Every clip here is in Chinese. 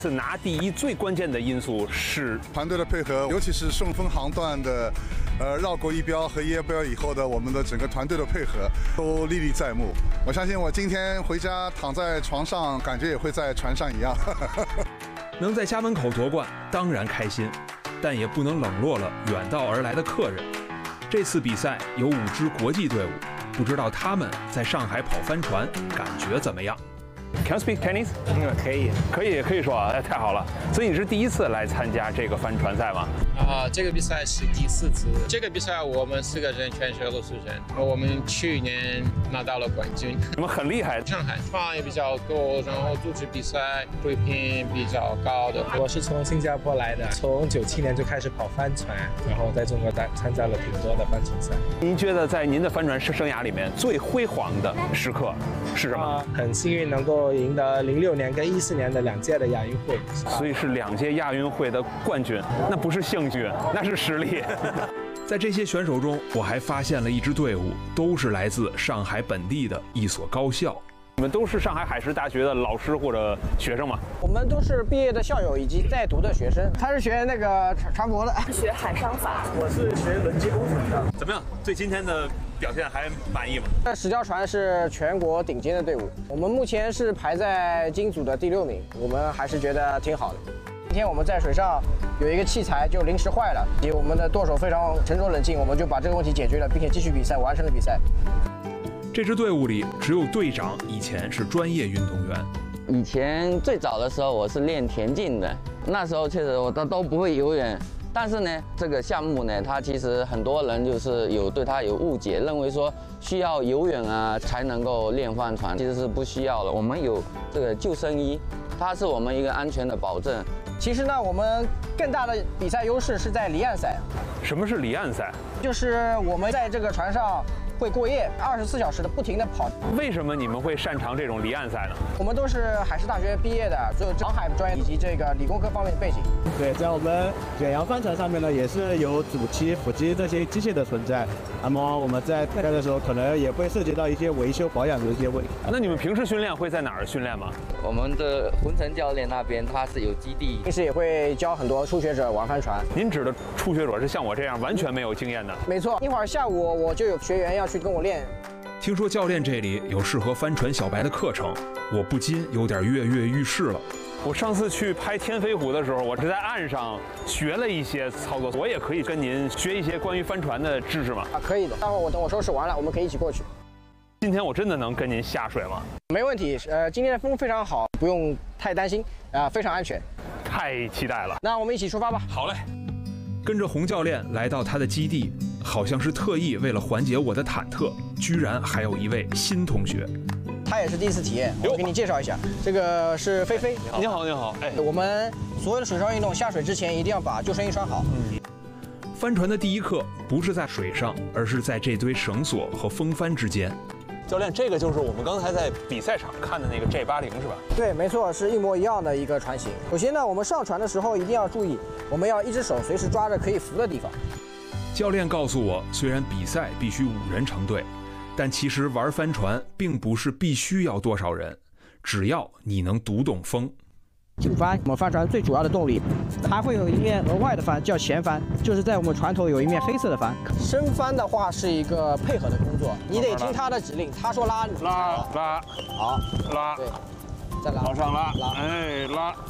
是拿第一最关键的因素是团队的配合，尤其是顺风航段的，绕过一标和耶标以后的我们的整个团队的配合都历历在目。我相信我今天回家躺在床上，感觉也会在船上一样。 能在家门口夺冠，当然开心，但也不能冷落了远道而来的客人。这次比赛有5支国际队伍，不知道他们在上海跑帆船感觉怎么样。 Can you speak Chinese？ 可以说啊，太好了。所以你是第一次来参加这个帆船赛吗？ 这个比赛是第4次。这个比赛我们4个人全是俄罗斯人，我们去年拿到了冠军。 你们很厉害。 上海船也比较多，然后组织比赛水平比较高的。 我是从新加坡来的，从97年就开始跑帆船，然后在中国参加了挺多的帆船赛。 您觉得在您的帆船生涯里面最辉煌的时刻是什么？ 很幸运能够赢得06年跟14年的2届的亚运会， 所以是2届亚运会的冠军，那不是幸运，那是实力。 在这些选手中，我还发现了一支队伍，都是来自上海本地的一所高校。 你们都是上海海事大学的老师或者学生吗？ 我们都是毕业的校友以及在读的学生。他是学那个船舶的， 学海商法。 我是学轮机工程的。 怎么样？对今天的表现还满意吗？ 这10条船是全国顶尖的队伍，我们目前是排在金组的第6名，我们还是觉得挺好的。今天我们在水上有一个器材就临时坏了，以我们的舵手非常沉着冷静，我们就把这个问题解决了，并且继续比赛，完成了比赛。 这支队伍里只有队长以前是专业运动员。 以前最早的时候我是练田径的，那时候确实我都不会游泳。但是呢，这个项目呢，它其实很多人就是对它有误解，认为说需要游泳啊才能够练帆船，其实是不需要的。我们有这个救生衣，它是我们一个安全的保证。 其实呢，我们更大的比赛优势是在离岸赛。 什么是离岸赛？ 就是我们在这个船上会过夜，24小时的不停地跑。 为什么你们会擅长这种离岸赛呢？ 我们都是海事大学毕业的，所有航海专业以及这个理工科方面的背景。 对，在我们远洋帆船上面呢，也是有主机、辅机这些机械的存在。那么我们在开的时候，可能也会涉及到一些维修保养的一些问题。 那你们平时训练会在哪儿训练吗？ 我们的浑成教练那边他是有基地， 平时也会教很多初学者玩帆船。 您指的初学者是像我这样完全没有经验的？ 没错，一会儿下午我就有学员要去跟我练。 听说教练这里有适合帆船小白的课程，我不禁有点跃跃欲试了。 我上次去拍天飞湖的时候，我是在岸上学了一些操作，我也可以跟您学一些关于帆船的知识吗？ 可以的，待会儿等我收拾完了，我们可以一起过去。 今天我真的能跟您下水吗？ 没问题，今天的风非常好，不用太担心，非常安全。 太期待了， 那我们一起出发吧。 好嘞。 跟着洪教练来到他的基地，好像是特意为了缓解我的忐忑，居然还有一位新同学。 他也是第一次体验，我给你介绍一下，这个是菲菲。 你好，你好。哎， 我们所有的水上运动下水之前一定要把救生衣穿好。 帆船的第一课不是在水上，而是在这堆绳索和风帆之间。 教练，这个就是我们刚才在比赛场看的那个 J80是吧？ 对，没错，是一模一样的一个船型。首先呢，我们上船的时候一定要注意，我们要一只手随时抓着可以扶的地方。 教练告诉我，虽然比赛必须5人成队，但其实玩帆船并不是必须要多少人，只要你能读懂风。 主帆，我们帆船最主要的动力，还会有一面额外的帆叫前帆，就是在我们船头有一面黑色的帆。升帆的话是一个配合的工作，你得听他的指令，他说拉， 拉， 好， 拉， 对，再拉， 往上拉，哎，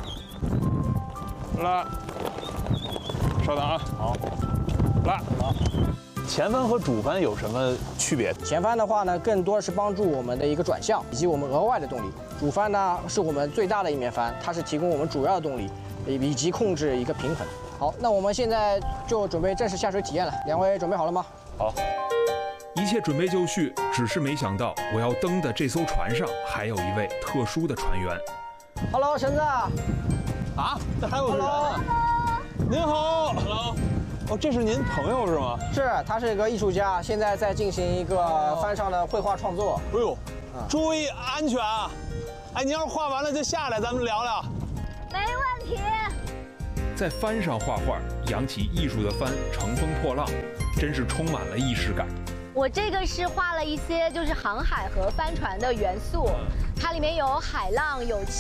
拉，稍等啊，好，拉，好。前帆和主帆有什么区别？ 前帆的话呢，更多是帮助我们的一个转向以及我们额外的动力。主帆呢是我们最大的一面帆，它是提供我们主要的动力，以及控制一个平衡。好，那我们现在就准备正式下水体验了。2位准备好了吗？ 好， 一切准备就绪，只是没想到我要登的这艘船上还有一位特殊的船员。 Hello， 橙子。 啊，这还有人啊！您好 ，Hello。哦，这是您朋友是吗？ 是，他是一个艺术家，现在在进行一个帆上的绘画创作。 哎呦，注意安全啊！哎，您要是画完了就下来，咱们聊聊。 没问题。 在帆上画画，扬起艺术的帆乘风破浪，真是充满了仪式感。 我这个是画了一些就是航海和帆船的元素，它里面有海浪，有